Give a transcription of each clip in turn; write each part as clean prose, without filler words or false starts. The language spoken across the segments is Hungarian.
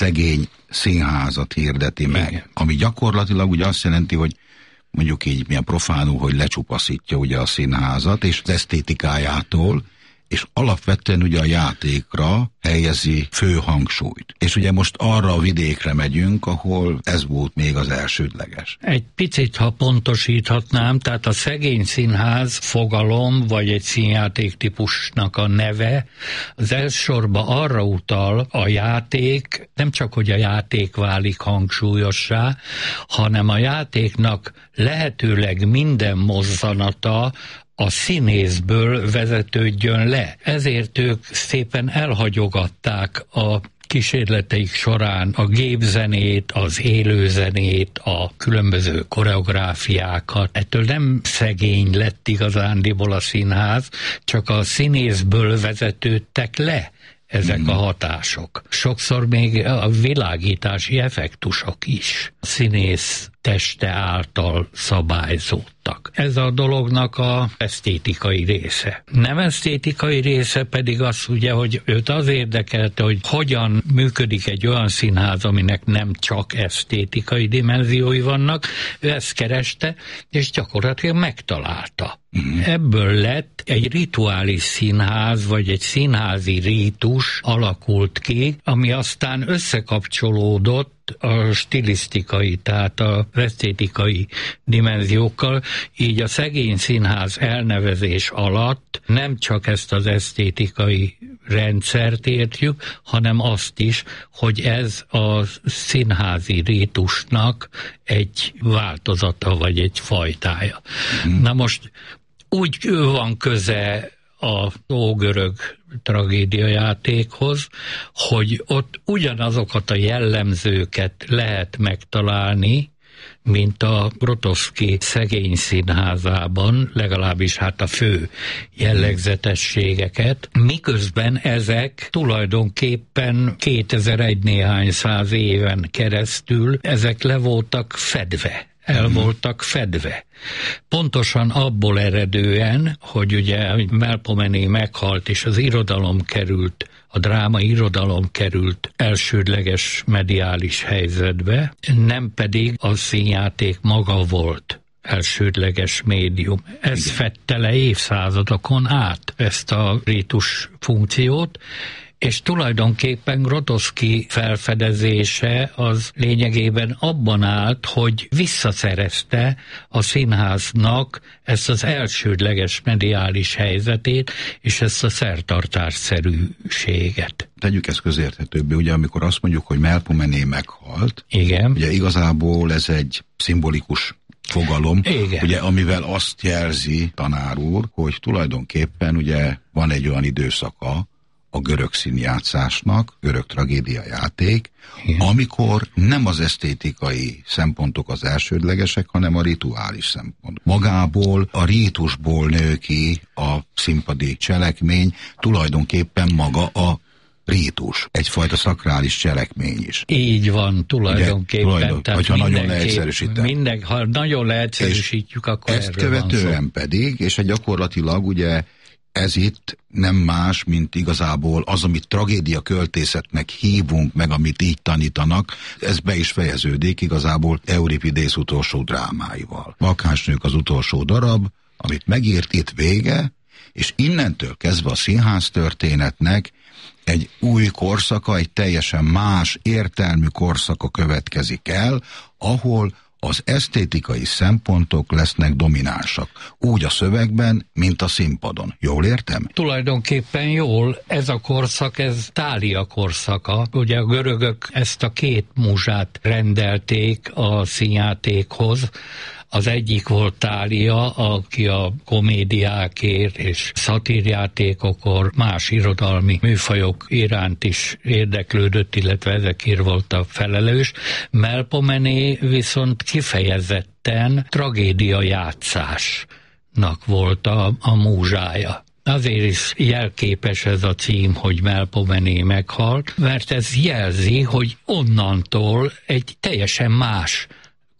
szegény színházat hirdeti meg. Igen. Ami gyakorlatilag ugye azt jelenti, hogy mondjuk így milyen profánul, hogy lecsupaszítja ugye a színházat és az esztétikájától, és alapvetően ugye a játékra helyezi fő hangsúlyt. És ugye most arra a vidékre megyünk, ahol ez volt még az elsődleges. Egy picit, ha pontosíthatnám, tehát a szegény színház fogalom, vagy egy színjáték típusnak a neve, az elsősorban arra utal a játék, nem csak, hogy a játék válik hangsúlyossá, hanem a játéknak lehetőleg minden mozzanata a színészből vezetődjön le. Ezért ők szépen elhagyogatták a kísérleteik során a gépzenét, az élőzenét, a különböző koreográfiákat. Ettől nem szegény lett igazándiból a színház, csak a színészből vezetődtek le ezek a hatások. Sokszor még a világítási effektusok is a színész teste által szabályzódtak. Ez a dolognak a esztétikai része. Nem esztétikai része pedig az ugye, hogy őt az érdekelte, hogy hogyan működik egy olyan színház, aminek nem csak esztétikai dimenziói vannak. Ő ezt kereste, és gyakorlatilag megtalálta. Ebből lett egy rituális színház, vagy egy színházi rítus alakult ki, ami aztán összekapcsolódott a stilisztikai, tehát a esztétikai dimenziókkal, így a szegény színház elnevezés alatt nem csak ezt az esztétikai rendszert értjük, hanem azt is, hogy ez a színházi rítusnak egy változata, vagy egy fajtája. Na most úgy van köze a ógörög tragédiajátékhoz, hogy ott ugyanazokat a jellemzőket lehet megtalálni, mint a Grotowski szegény színházában, legalábbis hát a fő jellegzetességeket, miközben ezek tulajdonképpen 2001 néhány száz éven keresztül ezek le voltak fedve. El voltak fedve. Pontosan abból eredően, hogy ugye Melpomene meghalt, és az irodalom került, a drámai irodalom került elsődleges mediális helyzetbe, nem pedig a színjáték maga volt elsődleges médium. Ez fedte le évszázadokon át ezt a rítus funkciót, és tulajdonképpen Grotowski felfedezése az lényegében abban állt, hogy visszaszerezte a színháznak ezt az elsődleges mediális helyzetét, és ezt a szertartásszerűséget. Tegyük ezt közérthetőbbé, ugye amikor azt mondjuk, hogy Melpomene meghalt, igen. Ugye igazából ez egy szimbolikus fogalom, igen. Ugye, amivel azt jelzi tanár úr, hogy tulajdonképpen ugye van egy olyan időszaka a görög színjátszásnak, görög tragédiajáték, amikor nem az esztétikai szempontok az elsődlegesek, hanem a rituális szempont. Magából, a rítusból nő ki a színpadi cselekmény, tulajdonképpen maga a rítus. Egyfajta szakrális cselekmény is. Így van, tulajdonképpen. Ugye, hogyha nagyon leegyszerűsítem. Ha nagyon leegyszerűsítjük, akkor ezt követően pedig, és gyakorlatilag ugye ez itt nem más, mint igazából az, amit tragédia költészetnek hívunk, meg amit így tanítanak, ez be is fejeződik igazából Euripidész utolsó drámáival. Vakásnők az utolsó darab, amit megírt, itt vége, és innentől kezdve a színház történetnek egy új korszaka, egy teljesen más értelmű korszaka következik el, ahol az esztétikai szempontok lesznek dominánsak. Úgy a szövegben, mint a színpadon. Jól értem? Tulajdonképpen jól. Ez a korszak, ez Thália korszaka. Ugye a görögök ezt a két múzsát rendelték a színjátékhoz. Az egyik volt Thália, aki a komédiákért és szatírjátékokor más irodalmi műfajok iránt is érdeklődött, illetve ezekért volt a felelős. Melpomene viszont kifejezetten tragédiajátszásnak volt a múzsája. Azért is jelképes ez a cím, hogy Melpomene meghalt, mert ez jelzi, hogy onnantól egy teljesen más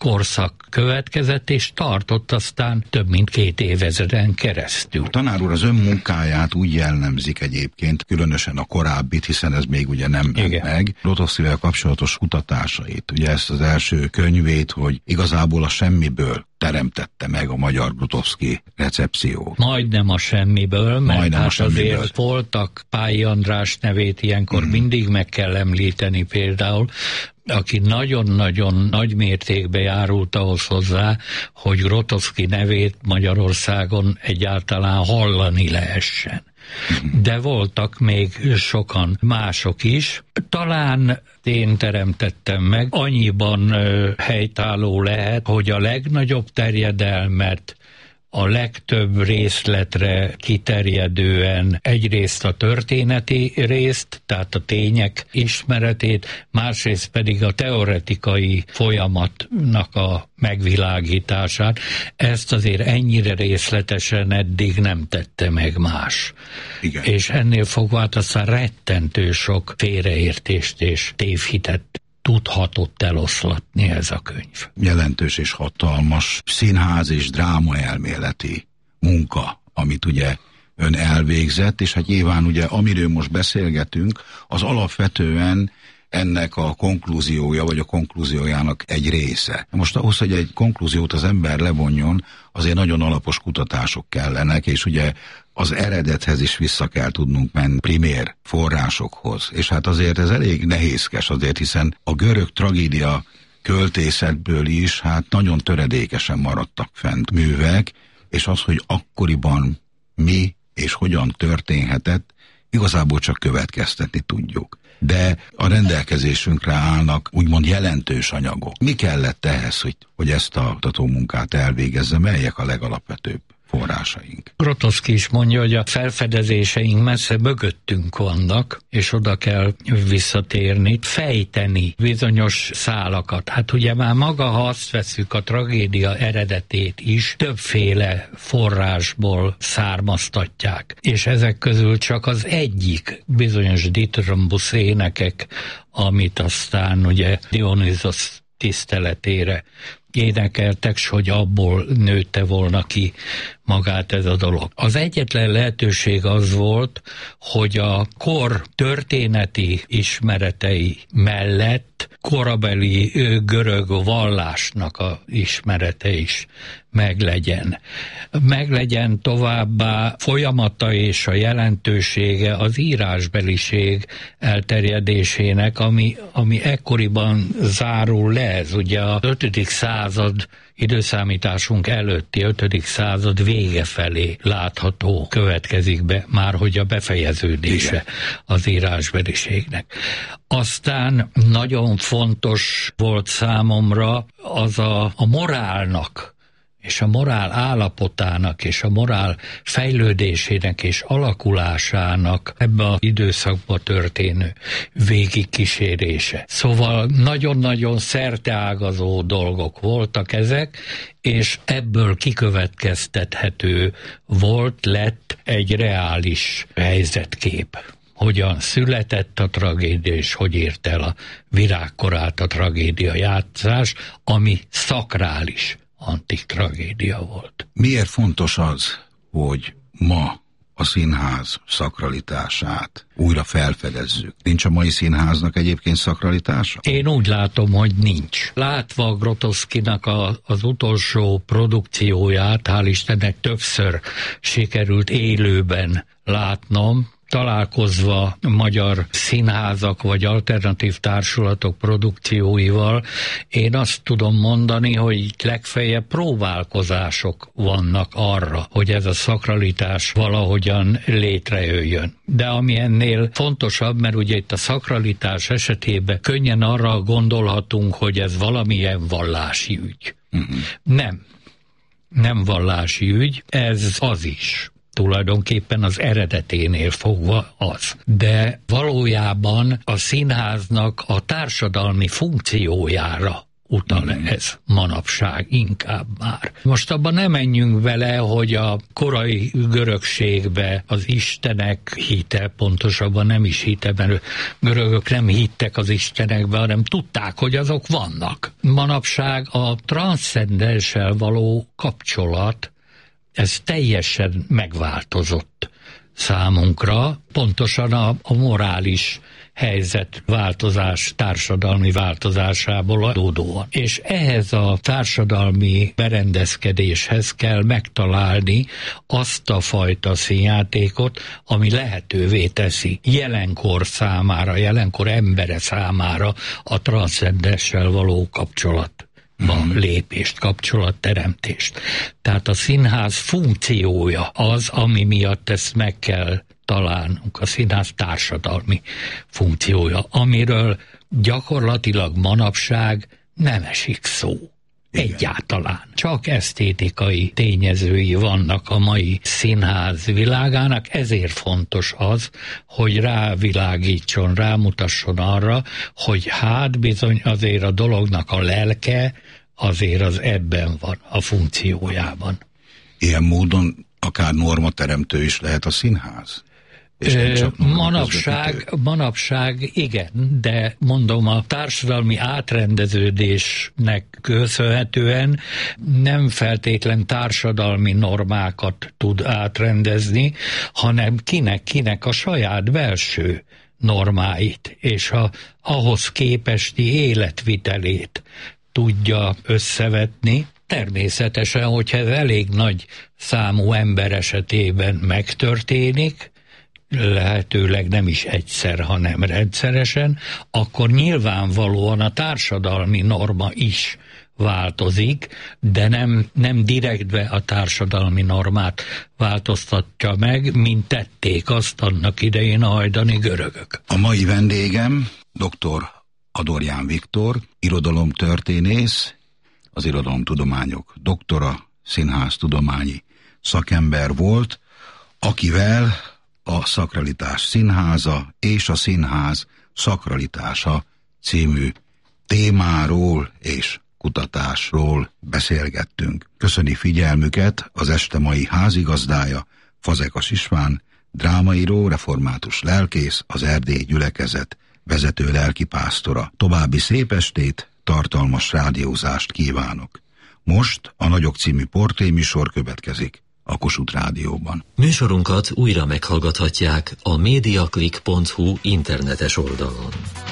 korszak következett, és tartott aztán több mint 2 évezreden keresztül. A tanár úr az ön munkáját úgy jellemzik egyébként, különösen a korábbit, hiszen ez még ugye nem ment meg, Grotowskivel kapcsolatos kutatásait, ugye ezt az első könyvét, hogy igazából a semmiből teremtette meg a magyar Grotowski recepciót. Majdnem a semmiből, mert Majdnem hát azért voltak, Pályi András nevét ilyenkor mindig meg kell említeni például, aki nagyon-nagyon nagy mértékben járult ahhoz hozzá, hogy Grotowski nevét Magyarországon egyáltalán hallani lehessen. De voltak még sokan mások is. Talán én teremtettem meg, annyiban helytálló lehet, hogy a legnagyobb terjedelmet a legtöbb részletre kiterjedően egyrészt a történeti részt, tehát a tények ismeretét, másrészt pedig a teoretikai folyamatnak a megvilágítását. Ezt azért ennyire részletesen eddig nem tette meg más. Igen. És ennél fogva aztán rettentő sok félreértést és tévhitet tudhatott eloszlatni ez a könyv. Jelentős és hatalmas színház és dráma elméleti munka, amit ugye ön elvégzett, és hát nyilván ugye amiről most beszélgetünk, az alapvetően ennek a konklúziója, vagy a konklúziójának egy része. Most ahhoz, hogy egy konklúziót az ember levonjon, azért nagyon alapos kutatások kellenek, és ugye az eredethez is vissza kell tudnunk menni, primér forrásokhoz. És hát azért ez elég nehézkes azért, hiszen a görög tragédia költészetből is hát nagyon töredékesen maradtak fent művek, és az, hogy akkoriban mi és hogyan történhetett, igazából csak következtetni tudjuk. De a rendelkezésünkre állnak úgymond jelentős anyagok. Mi kellett ehhez, hogy ezt a kutatómunkát elvégezze, melyek a legalapvetőbb forrásaink? Grotowski is mondja, hogy a felfedezéseink messze mögöttünk vannak, és oda kell visszatérni, fejteni bizonyos szálakat. Hát ugye már maga, ha azt vesszük, a tragédia eredetét is többféle forrásból származtatják. És ezek közül csak az egyik bizonyos dithyrambusz énekek, amit aztán ugye Dionysos tiszteletére énekeltek, s hogy abból nőtte volna ki magát ez a dolog. Az egyetlen lehetőség az volt, hogy a kor történeti ismeretei mellett korabeli görög vallásnak a ismerete is meglegyen. Meglegyen továbbá folyamata és a jelentősége az írásbeliség elterjedésének, ami ekkoriban zárul le. Ez ugye az 5. század időszámításunk előtti 5. század vége felé látható, következik be, már hogy a befejeződése az írásbeliségnek. Aztán nagyon fontos volt számomra az a morálnak, és a morál állapotának, és a morál fejlődésének és alakulásának ebbe az időszakba történő végigkísérése. Szóval nagyon-nagyon szerteágazó dolgok voltak ezek, és ebből kikövetkeztethető lett egy reális helyzetkép. Hogyan született a tragédia, és hogy ért el a virágkorát a tragédia játszás, ami szakrális antik tragédia volt. Miért fontos az, hogy ma a színház szakralitását újra felfedezzük? Nincs a mai színháznak egyébként szakralitása? Én úgy látom, hogy nincs. Látva Grotowskinak az utolsó produkcióját, hál' Istennek többször sikerült élőben látnom, találkozva magyar színházak vagy alternatív társulatok produkcióival, én azt tudom mondani, hogy legfeljebb próbálkozások vannak arra, hogy ez a szakralitás valahogyan létrejöjjön. De ami ennél fontosabb, mert ugye itt a szakralitás esetében könnyen arra gondolhatunk, hogy ez valamilyen vallási ügy. Nem vallási ügy, ez az is. Tulajdonképpen az eredeténél fogva az. De valójában a színháznak a társadalmi funkciójára utal ez manapság inkább már. Most abban nem menjünk vele, hogy a korai görögségbe az istenek hite, pontosabban nem is hite, mert görögök nem hittek az istenekbe, hanem tudták, hogy azok vannak. Manapság a transzcendenssel való kapcsolat, ez teljesen megváltozott számunkra, pontosan a morális helyzet változás, társadalmi változásából adódóan. És ehhez a társadalmi berendezkedéshez kell megtalálni azt a fajta színjátékot, ami lehetővé teszi jelenkor számára, jelenkor embere számára a transzcendenssel való kapcsolat. Lépést, kapcsolatteremtést. Tehát a színház funkciója az, ami miatt ezt meg kell találnunk, a színház társadalmi funkciója, amiről gyakorlatilag manapság nem esik szó. Igen. Egyáltalán. Csak esztétikai tényezői vannak a mai színház világának, ezért fontos az, hogy rávilágítson, rámutasson arra, hogy hát bizony azért a dolognak a lelke azért az ebben van, a funkciójában. Ilyen módon akár normateremtő is lehet a színház? Manapság igen, de mondom, a társadalmi átrendeződésnek köszönhetően nem feltétlen társadalmi normákat tud átrendezni, hanem kinek a saját belső normáit, és ahhoz képesti életvitelét tudja összevetni. Természetesen, hogyha ez elég nagy számú ember esetében megtörténik, lehetőleg nem is egyszer, hanem rendszeresen, akkor nyilvánvalóan a társadalmi norma is változik, de nem direktbe a társadalmi normát változtatja meg, mint tették azt annak idején a hajdani görögök. A mai vendégem dr. Adorján Viktor, irodalomtörténész, az irodalomtudományok doktora, színháztudományi szakember volt, akivel a Szakralitás Színháza és a Színház szakralitása című témáról és kutatásról beszélgettünk. Köszöni figyelmüket az este mai házigazdája, Fazekas István, drámaíró, református lelkész, az Erdélyi Gyülekezet vezető lelkipásztora. További szép estét, tartalmas rádiózást kívánok. Most a Nagyok című portréműsor következik a Kossuth Rádióban. Műsorunkat újra meghallgathatják a mediaclick.hu internetes oldalon.